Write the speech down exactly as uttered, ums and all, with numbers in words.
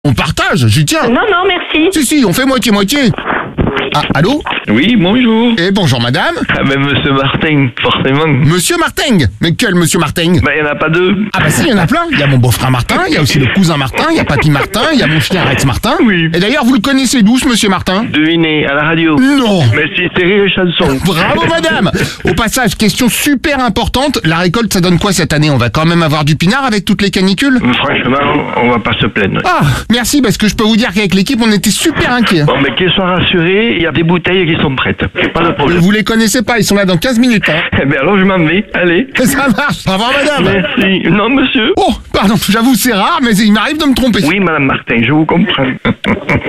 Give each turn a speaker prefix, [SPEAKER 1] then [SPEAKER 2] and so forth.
[SPEAKER 1] On partage, j'y tiens.
[SPEAKER 2] Non, non, merci.
[SPEAKER 1] Si, si, on fait moitié-moitié. Ah, allô?
[SPEAKER 3] Oui, bonjour.
[SPEAKER 1] Eh, bonjour madame.
[SPEAKER 3] Ah ben Monsieur Martin, forcément.
[SPEAKER 1] Monsieur Martin. Mais quel monsieur Martin?
[SPEAKER 3] Ben il n'y en a pas deux.
[SPEAKER 1] Ah bah si, il y en a plein. Il y a mon beau-frère Martin, il y a aussi le cousin Martin, il y a papy Martin, il y a mon chien Rex Martin.
[SPEAKER 3] Oui.
[SPEAKER 1] Et d'ailleurs, vous le connaissez d'où, ce monsieur Martin?
[SPEAKER 3] Devinez, à la radio.
[SPEAKER 1] Non.
[SPEAKER 3] Mais si, c'est Rire et Chanson.
[SPEAKER 1] Bravo madame. Au passage, question super importante, la récolte ça donne quoi cette année? On va quand même avoir du pinard avec toutes les canicules?
[SPEAKER 3] Franchement, on va pas se plaindre.
[SPEAKER 1] Ah, merci, parce que je peux vous dire qu'avec l'équipe, on était super inquiets.
[SPEAKER 3] Bon, mais qu'ils soient rassurés, il y a des bouteilles qui sont prêtes. Pas de problème.
[SPEAKER 1] Vous les connaissez pas, ils sont là dans quinze minutes. Hein.
[SPEAKER 3] Eh bien alors je m'en vais, allez.
[SPEAKER 1] Ça marche. Au revoir madame.
[SPEAKER 3] Merci. Non monsieur.
[SPEAKER 1] Oh, pardon, j'avoue c'est rare, mais il m'arrive de me tromper.
[SPEAKER 3] Oui madame Martin, je vous comprends.